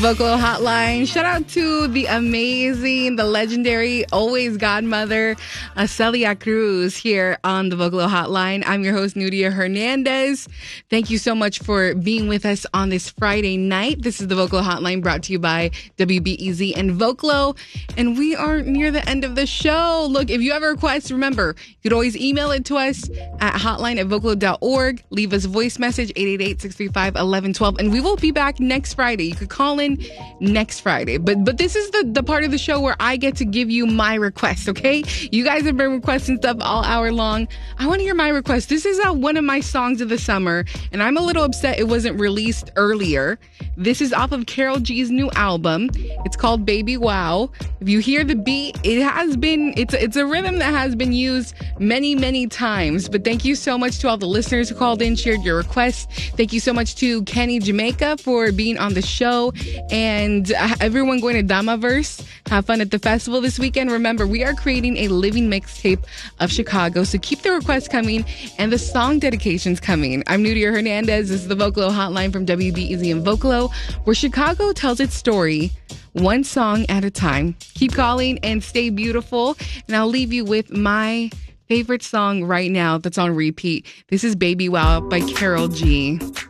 Vocalo Hotline. Shout out to the amazing, the legendary, always godmother, Celia Cruz here on the Vocalo Hotline. I'm your host, Nudia Hernandez. Thank you so much for being with us on this Friday night. This is the Vocalo Hotline brought to you by WBEZ and Vocalo. And we are near the end of the show. Look, if you have a request, remember, you could always email it to us at hotline@vocalo.org. Leave us a voice message, 888-635-1112. And we will be back next Friday. You could call in next Friday. But this is the part of the show where I get to give you my request, okay? You guys have been requesting stuff all hour long. I want to hear my request. This is one of my songs of the summer, and I'm a little upset it wasn't released earlier. This is off of Karol G's new album. It's called Baby Wow. If you hear the beat, it's a rhythm that has been used many, many times. But thank you so much to all the listeners who called in, shared your requests. Thank you so much to Kenny Jamaica for being on the show. And everyone going to Damaverse, have fun at the festival this weekend. Remember, we are creating a living mixtape of Chicago, so keep the requests coming and the song dedications coming. I'm Nudia Hernandez. This is the Vocalo Hotline from WBEZ and Vocalo, where Chicago tells its story one song at a time. Keep calling and stay beautiful. And I'll leave you with my favorite song right now that's on repeat. This is Baby Wow by Karol G.